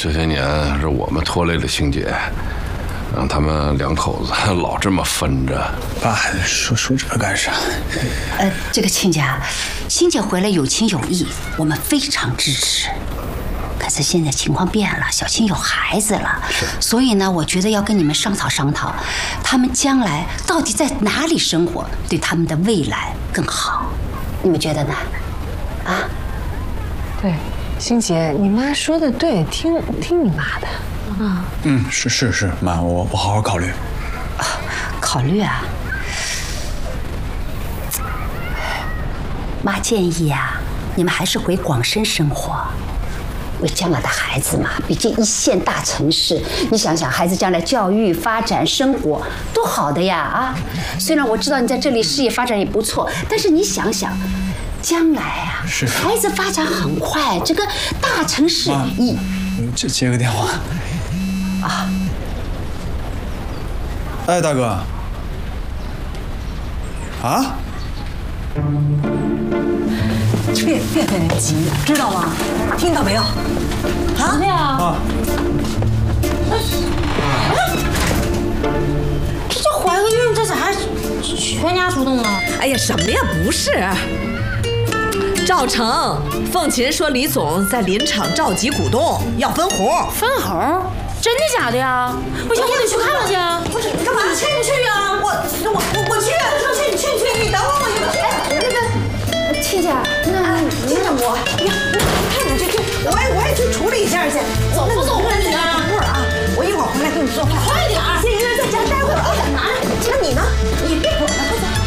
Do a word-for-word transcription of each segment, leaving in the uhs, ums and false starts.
这些年是我们拖累了星姐，让他们两口子老这么分着。 爸，说说这干啥？ 呃，这个亲家，星姐回来有情有义，我们非常支持。可是现在情况变了，小青有孩子了，所以呢，我觉得要跟你们商讨商讨，他们将来到底在哪里生活，对他们的未来更好。你们觉得呢？啊？ 对，星姐，你妈说的对，听听你妈的。啊。 嗯，是是是，妈，我我好好考虑。 啊，考虑啊。妈建议啊，你们还是回广深生活。为将来的孩子嘛，毕竟一线大城市，你想想，孩子将来教育、发展、生活都好的呀啊！虽然我知道你在这里事业发展也不错，但是你想想，将来啊， 是孩子发展很快，这个大城市一， 接接个电话啊！ 哎，大哥，啊？ 别别跟人急，知道吗？听到没有？啊？什么呀？啊！ 这这怀个孕，这咋还全家出动啊？ 哎呀，什么呀？不是，赵成，凤琴说李总在林场召集股东，要分红。 分红？真的假的呀？不行，我得去看看去。 不是，你干嘛？去不去呀？我我我我去，说去你去你去，你等我，我一会儿。 哎，那个亲家，那你等我，你看看去去，我也我也去处理一下去。 走不走？快点啊！ 等会儿啊，我一会儿回来给你做饭。 快点儿！ 先一个人在家待会儿啊。哪？那你呢？你别滚了，快走。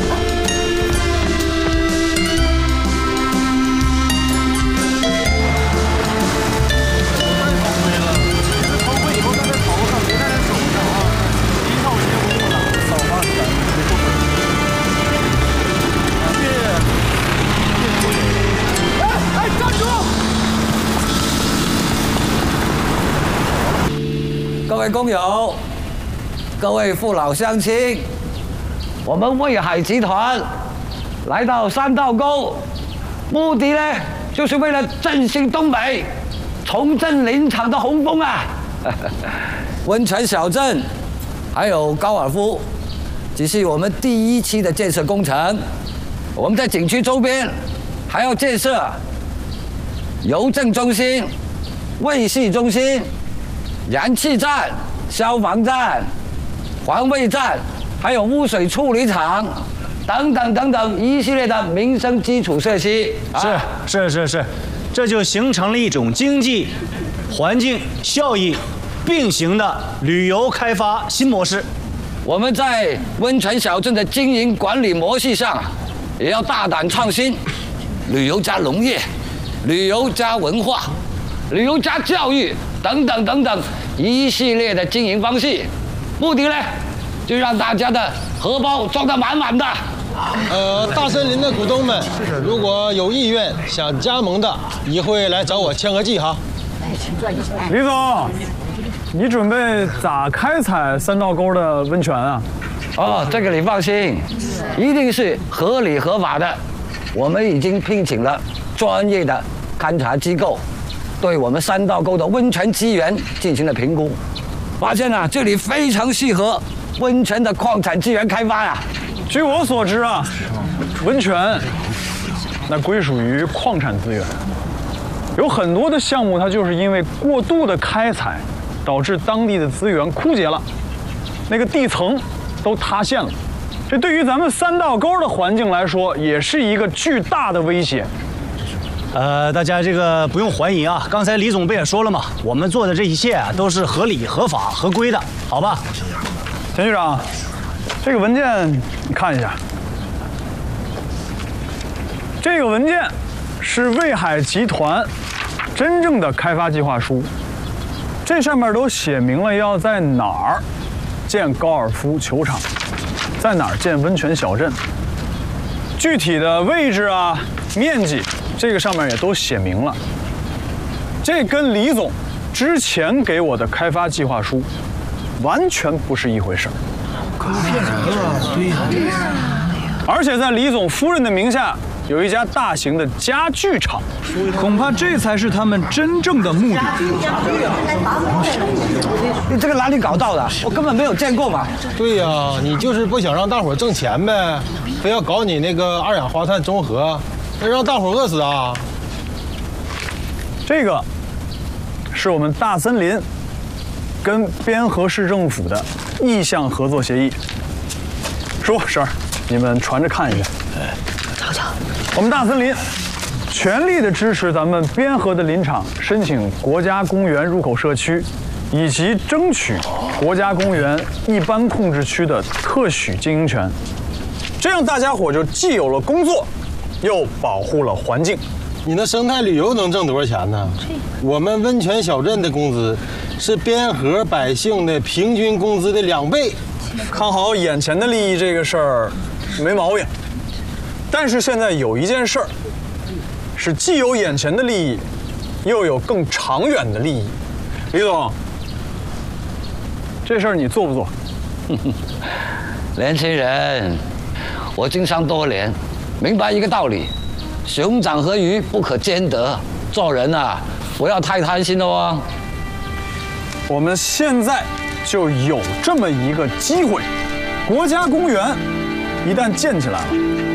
各位工友，各位父老乡亲，我们卫海集团来到三道沟，目的呢，就是为了振兴东北，重振林场的洪峰啊！温泉小镇，还有高尔夫，只是我们第一期的建设工程。我们在景区周边还要建设邮政中心、卫系中心、燃气站、消防站、环卫站，还有污水处理厂等等等等一系列的民生基础设施。 是是是是，这就形成了一种经济、环境效益并行的旅游开发新模式。 我们在温泉小镇的经营管理模式上，也要大胆创新，旅游加农业，旅游加文化，旅游加教育等等等等一系列的经营方式，目的呢，就让大家的荷包装得满满的。 呃，大森林的股东们，如果有意愿想加盟的，一会来找我签个字哈。 李总，你准备咋开采三道沟的温泉啊？ 哦，这个你放心，一定是合理合法的。我们已经聘请了专业的勘察机构，对我们三道沟的温泉资源进行了评估，发现啊，这里非常适合温泉的矿产资源开发呀、啊。 据我所知啊，温泉那归属于矿产资源，有很多的项目它就是因为过度的开采，导致当地的资源枯竭了，那个地层都塌陷了。这对于咱们三道沟的环境来说，也是一个巨大的威胁。 呃，大家这个不用怀疑啊，刚才李总不也说了嘛，我们做的这一切啊都是合理、合法、合规的，好吧？ 田局长，这个文件你看一下。这个文件是卫海集团真正的开发计划书，这上面都写明了要在哪儿建高尔夫球场，在哪儿建温泉小镇，具体的位置啊、面积，这个上面也都写明了。这跟李总之前给我的开发计划书完全不是一回事儿。骗人了，对呀。而且在李总夫人的名下有一家大型的家具厂，恐怕这才是他们真正的目的。 你这个哪里搞到的？我根本没有见过嘛。 对呀，你就是不想让大伙挣钱呗，非要搞你那个二氧化碳中和，那让大伙饿死啊！ 这个是我们大森林跟边河市政府的意向合作协议。叔婶儿，你们传着看一下。 瞧瞧， 我们大森林全力的支持咱们边河的林场申请国家公园入口社区，以及争取国家公园一般控制区的特许经营权。这样大家伙就既有了工作，又保护了环境。 你那生态旅游能挣多少钱呢？我们温泉小镇的工资是边河百姓的平均工资的两倍。 看好眼前的利益这个事儿没毛病，但是现在有一件事儿是既有眼前的利益，又有更长远的利益。李总，这事儿你做不做？ 年轻人，我经商多年，明白一个道理：熊掌和鱼不可兼得。做人啊，不要太贪心了哦。 我们现在就有这么一个机会，国家公园一旦建起来了，